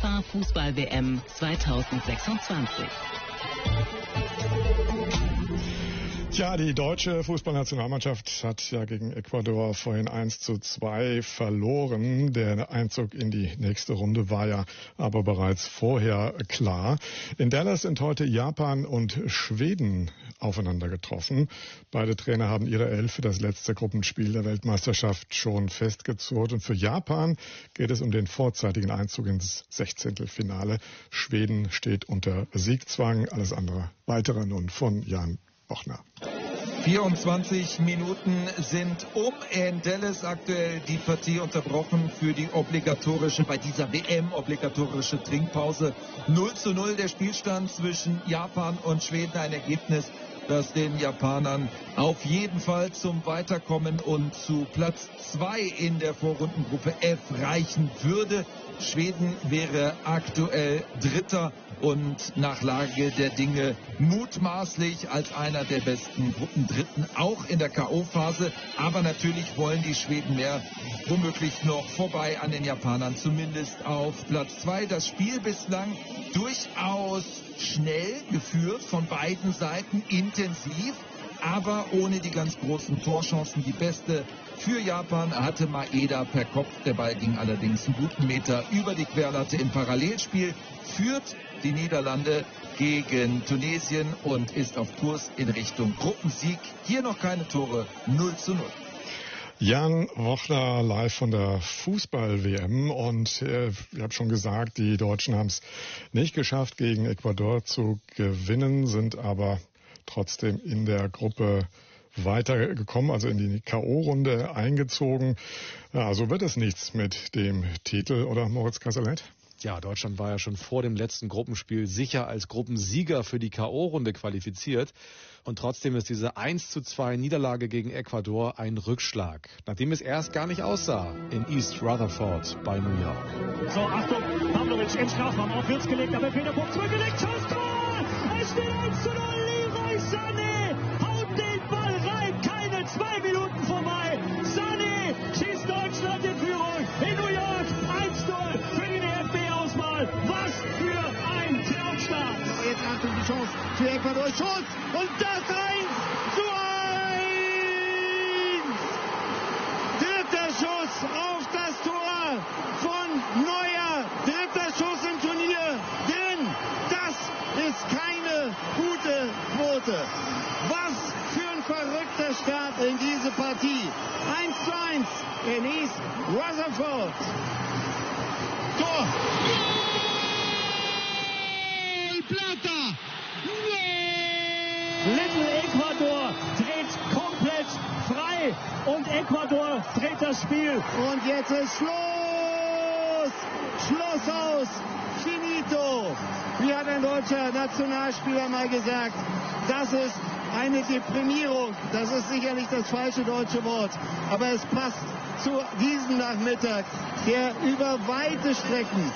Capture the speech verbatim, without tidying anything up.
FIFA Fußball-W M zweitausendsechsundzwanzig. Ja, die deutsche Fußballnationalmannschaft hat ja gegen Ecuador vorhin eins zu zwei verloren. Der Einzug in die nächste Runde war ja aber bereits vorher klar. In Dallas sind heute Japan und Schweden aufeinander getroffen. Beide Trainer haben ihre Elf für das letzte Gruppenspiel der Weltmeisterschaft schon festgezurrt. Und für Japan geht es um den vorzeitigen Einzug ins Sechzehntelfinale. Schweden steht unter Siegzwang. Alles andere weitere nun von Jan Bochner. vierundzwanzig Minuten sind um in Dallas, aktuell die Partie unterbrochen für die obligatorische, bei dieser W M obligatorische Trinkpause. null zu null der Spielstand zwischen Japan und Schweden, ein Ergebnis, das den Japanern auf jeden Fall zum Weiterkommen und zu Platz zwei in der Vorrundengruppe F reichen würde. Schweden wäre aktuell Dritter und nach Lage der Dinge mutmaßlich als einer der besten Gruppendritten, auch in der K O-Phase. Aber natürlich wollen die Schweden mehr, womöglich noch vorbei an den Japanern, zumindest auf Platz zwei. Das Spiel bislang durchaus schnell geführt, von beiden Seiten intensiv, aber ohne die ganz großen Torchancen. Die beste für Japan hatte Maeda per Kopf. Der Ball ging allerdings einen guten Meter über die Querlatte. Im Parallelspiel führt die Niederlande gegen Tunesien und ist auf Kurs in Richtung Gruppensieg. Hier noch keine Tore, null zu null. Jan Bochner live von der Fußball-W M und äh, ich habe schon gesagt, die Deutschen haben es nicht geschafft, gegen Ecuador zu gewinnen, sind aber trotzdem in der Gruppe weitergekommen, also in die K O-Runde eingezogen. Ja, so wird es nichts mit dem Titel, oder Moritz Kasselet? Ja, Deutschland war ja schon vor dem letzten Gruppenspiel sicher als Gruppensieger für die K O-Runde qualifiziert. Und trotzdem ist diese eins zu zwei Niederlage gegen Ecuador ein Rückschlag, nachdem es erst gar nicht aussah in East Rutherford bei New York. So, Achtung, Pavlovic im Strafraum, auf Wirtz gelegt, aber Peter Puck zurückgelegt, Schuss, Tor! Es steht eins zu null, Leroy Sané haut den Ball rein, keine zwei Minuten vorbei. Sané schießt Deutschland in Führung in New York, eins zu null für die D F B-Auswahl. Was für ein Traumstart! Jetzt Achtung, die Chance für Ecuador, Schuss und das eins zu eins! Dritter Schuss auf das Tor von Neuer, dritter Schuss im Turnier drin. Das ist keine gute Quote. Was für ein verrückter Start in diese Partie. eins zu eins in East Rutherford. Tor! Plata! Little Ecuador dreht komplett frei und Ecuador dreht das Spiel. Und jetzt ist Schluss! Schluss aus! Finito! Wie hat ein deutscher Nationalspieler mal gesagt, das ist eine Deprimierung. Das ist sicherlich das falsche deutsche Wort. Aber es passt zu diesem Nachmittag, der über weite Strecken